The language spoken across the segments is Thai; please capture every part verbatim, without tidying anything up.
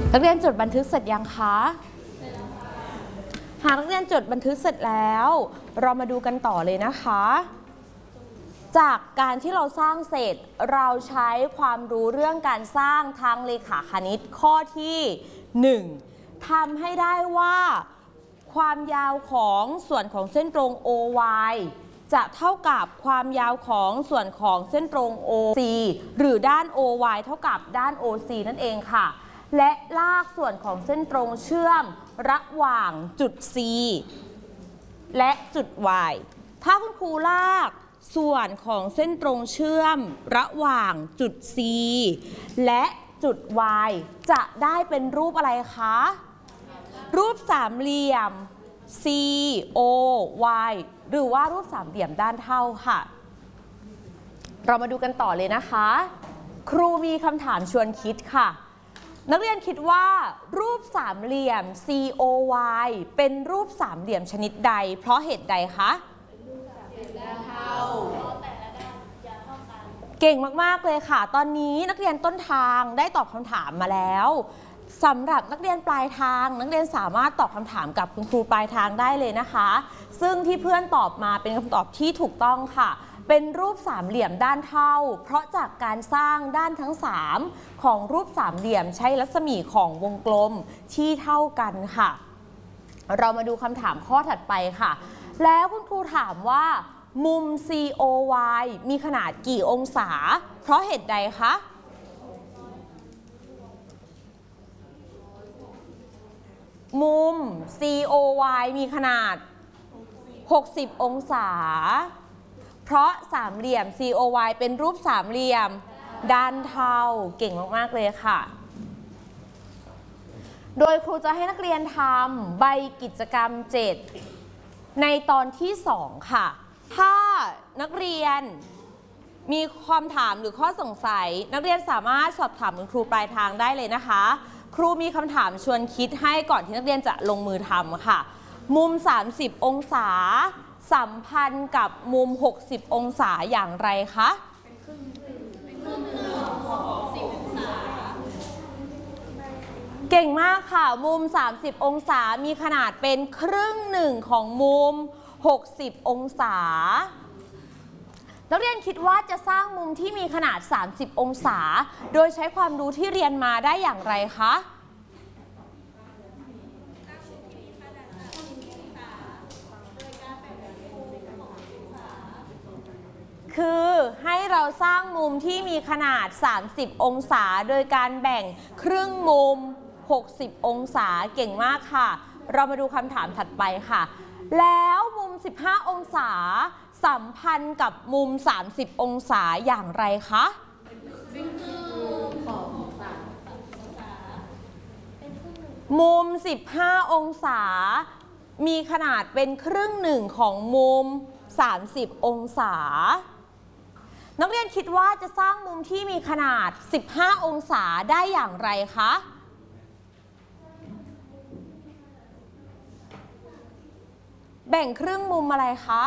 นักเรียนจดบันทึกเสร็จยังคะหากนักเรียนจดบันทึกเสร็จแล้วเรามาดูกันต่อเลยนะคะจากการที่เราสร้างเสร็จเราใช้ความรู้เรื่องการสร้างทางเลขาคณิตข้อที่หนึ่งทำให้ได้ว่าความยาวของส่วนของเส้นตรง โอ วาย จะเท่ากับความยาวของส่วนของเส้นตรง โอ ซี หรือด้าน โอ วาย เท่ากับด้าน โอ ซี นั่นเองค่ะและลากส่วนของเส้นตรงเชื่อมระหว่างจุด C และจุด Y ถ้าคุณครูลากส่วนของเส้นตรงเชื่อมระหว่างจุด C และจุด Y จะได้เป็นรูปอะไรคะรูปสามเหลี่ยม C O Y หรือว่ารูปสามเหลี่ยมด้านเท่าค่ะเรามาดูกันต่อเลยนะคะครูมีคำถามชวนคิดค่ะนักเรียนคิดว่ารูปสามเหลี่ยม C O Y เป็นรูปสามเหลี่ยมชนิดใดเพราะเหตุใดคะเก่งมากๆเลยค่ะตอนนี้นักเรียนต้นทางได้ตอบคำถามมาแล้วสำหรับนักเรียนปลายทางนักเรียนสามารถตอบคำถามกับคุณครูปลายทางได้เลยนะคะซึ่งที่เพื่อนตอบมาเป็นคำตอบที่ถูกต้องค่ะเป็นรูปสามเหลี่ยมด้านเท่าเพราะจากการสร้างด้านทั้งสามของรูปสามเหลี่ยมใช้รัศมีของวงกลมที่เท่ากันค่ะเรามาดูคำถามข้อถัดไปค่ะแล้วคุณครูถามว่ามุม C O Y มีขนาดกี่องศาเพราะเหตุใดคะมุม C O Y มีขนาดหกสิบองศาเพราะสามเหลี่ยม C O Y เป็นรูปสามเหลี่ยมด้านเท่าเก่งมากๆเลยค่ะโดยครูจะให้นักเรียนทำใบกิจกรรมเจ็ดในตอนที่สองค่ะถ้านักเรียนมีความถามหรือข้อสงสัยนักเรียนสามารถสอบถามคุณครูปลายทางได้เลยนะคะครูมีคำถามชวนคิดให้ก่อนที่นักเรียนจะลงมือทำค่ะมุมสามสิบองศาสัมพันธ์กับมุมหกสิบองศาอย่างไรคะเก่งมากค่ะมุมสามสิบองศามีขนาดเป็นครึ่งหนึ่งของมุมหกสิบองศานักเรียนคิดว่าจะสร้างมุมที่มีขนาดสามสิบองศาโดยใช้ความรู้ที่เรียนมาได้อย่างไรคะคือให้เราสร้างมุมที่มีขนาดสามสิบองศาโดยการแบ่งครึ่งมุมหกสิบองศาเก่งมากค่ะเรามาดูคำถามถัดไปค่ะแล้วมุมสิบห้าองศาสัมพันธ์กับมุมสามสิบองศาอย่างไรคะมุมสิบห้าองศามีขนาดเป็นครึ่งหนึ่งของมุมสามสิบองศานักเรียนคิดว่าจะสร้างมุมที่มีขนาดสิบห้าองศาได้อย่างไรคะแบ่งครึ่งมุมอะไรคะ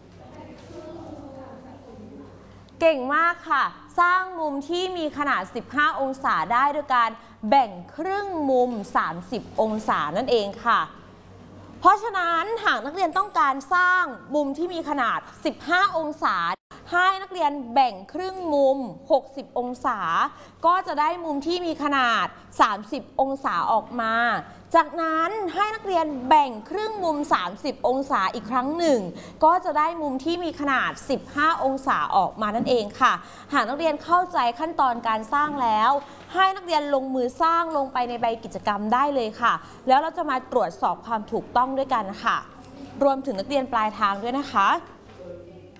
เก่งมากค่ะสร้างมุมที่มีขนาดสิบห้าองศาได้โดยการแบ่งครึ่งมุมสามสิบองศานั่นเองค่ะเพราะฉะนั้นหากนักเรียนต้องการสร้างมุมที่มีขนาดสิบห้าองศาให้นักเรียนแบ่งครึ่งมุมหกสิบองศาก็จะได้มุมที่มีขนาดสามสิบองศาออกมาจากนั้นให้นักเรียนแบ่งครึ่งมุมสามสิบองศาอีกครั้งหนึ่งก็จะได้มุมที่มีขนาดสิบห้าองศาออกมานั่นเองค่ะหากนักเรียนเข้าใจขั้นตอนการสร้างแล้วให้นักเรียนลงมือสร้างลงไปในใบกิจกรรมได้เลยค่ะแล้วเราจะมาตรวจสอบความถูกต้องด้วยกันค่ะรวมถึงนักเรียนปลายทางด้วยนะคะ